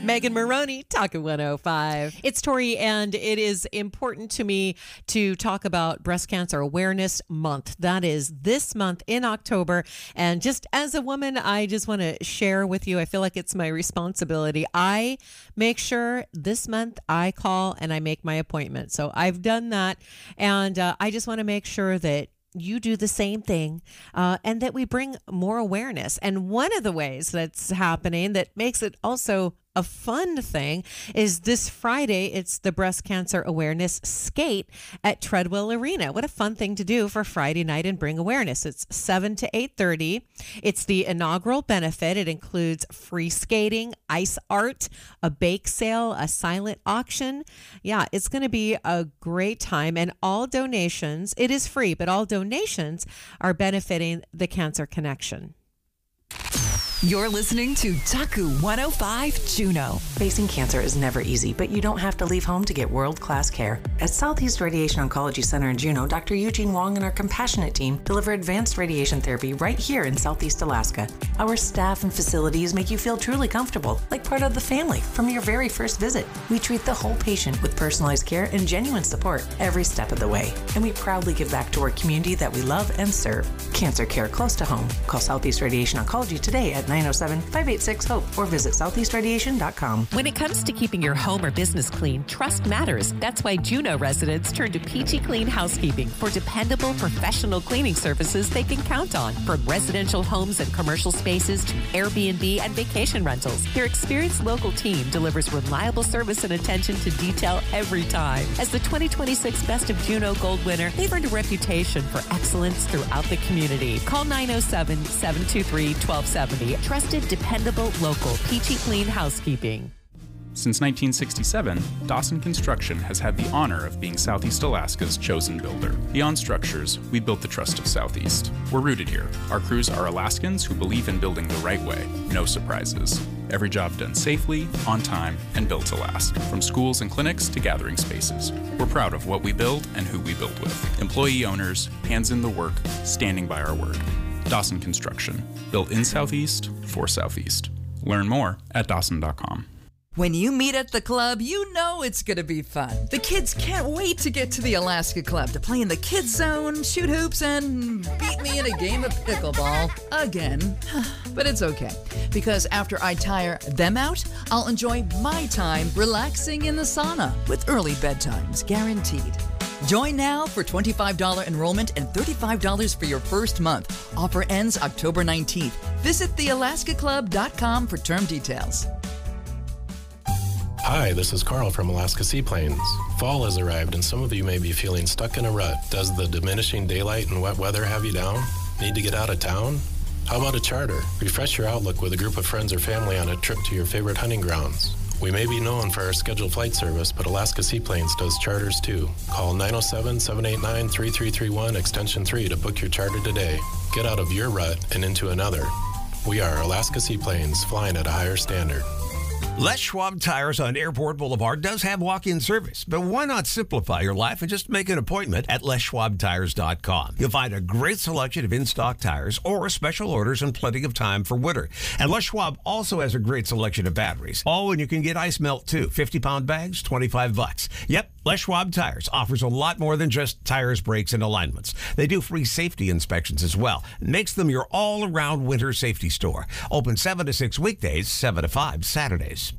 Megan Maroney, Talking 105. It's Tori, and it is important to me to talk about Breast Cancer Awareness Month. That is this month in October. And just as a woman, I just want to share with you, I feel like it's my responsibility. I make sure this month I call and I make my appointment. So I've done that. And I just want to make sure that you do the same thing and that we bring more awareness. And one of the ways that's happening that makes it also a fun thing is this Friday, it's the Breast Cancer Awareness Skate at Treadwell Arena. What a fun thing to do for Friday night and bring awareness. It's 7 to 8:30. It's the inaugural benefit. It includes free skating, ice art, a bake sale, a silent auction. Yeah, it's going to be a great time. And all donations, it is free, but all donations are benefiting the Cancer Connection. You're listening to Taku 105 Juno. Facing cancer is never easy, but you don't have to leave home to get world-class care. At Southeast Radiation Oncology Center in Juneau, Dr. Eugene Wong and our compassionate team deliver advanced radiation therapy right here in Southeast Alaska. Our staff and facilities make you feel truly comfortable, like part of the family from your very first visit. We treat the whole patient with personalized care and genuine support every step of the way. And we proudly give back to our community that we love and serve. Cancer care close to home. Call Southeast Radiation Oncology today at 907-586-HOPE or visit southeastradiation.com. When it comes to keeping your home or business clean, trust matters. That's why Juneau residents turn to Peachy Clean Housekeeping for dependable professional cleaning services they can count on. From residential homes and commercial spaces to Airbnb and vacation rentals, their experienced local team delivers reliable service and attention to detail every time. As the 2026 Best of Juneau Gold winner, they've earned a reputation for excellence throughout the community. Call 907-723-1270. Trusted, dependable, local Peachy Clean Housekeeping. Since 1967, Dawson Construction has had the honor of being Southeast Alaska's chosen builder. Beyond structures, we built the trust of Southeast. We're rooted here. Our crews are Alaskans who believe in building the right way. No surprises. Every job done safely, on time, and built to last. From schools and clinics to gathering spaces. We're proud of what we build and who we build with. Employee owners, hands in the work, standing by our word. Dawson Construction. Built in Southeast, for Southeast. Learn more at dawson.com. When you meet at the club, you know it's going to be fun. The kids can't wait to get to the Alaska Club to play in the kids' zone, shoot hoops, and beat me in a game of pickleball again. But it's okay, because after I tire them out, I'll enjoy my time relaxing in the sauna with early bedtimes guaranteed. Join now for $25 enrollment and $35 for your first month. Offer ends October 19th. Visit thealaskaclub.com for term details. Hi, this is Carl from Alaska Seaplanes. Fall has arrived and some of you may be feeling stuck in a rut. Does the diminishing daylight and wet weather have you down? Need to get out of town? How about a charter? Refresh your outlook with a group of friends or family on a trip to your favorite hunting grounds. We may be known for our scheduled flight service, but Alaska Seaplanes does charters too. Call 907-789-3331 extension 3 to book your charter today. Get out of your rut and into another. We are Alaska Seaplanes, flying at a higher standard. Les Schwab Tires on Airport Boulevard does have walk-in service, but why not simplify your life and just make an appointment at LesSchwabTires.com. You'll find a great selection of in-stock tires or special orders and plenty of time for winter. And Les Schwab also has a great selection of batteries. Oh, and you can get ice melt too. 50-pound bags, $25. Yep, Les Schwab Tires offers a lot more than just tires, brakes, and alignments. They do free safety inspections as well. It makes them your all-around winter safety store. Open 7 to 6 weekdays, 7 to 5 Saturdays.